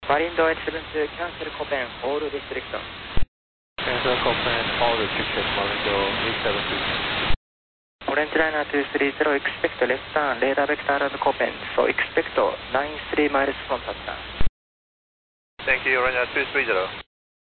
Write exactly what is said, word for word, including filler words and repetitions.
Marindo eight seven two, cancel Copen, all restriction. Cancel Copen, all restriction, Marindo eight seven two. Orange Liner two three zero, expect left turn, radar vector around Copen, so expect nine three miles from touchdown. Thank you, Orange Liner two three zero.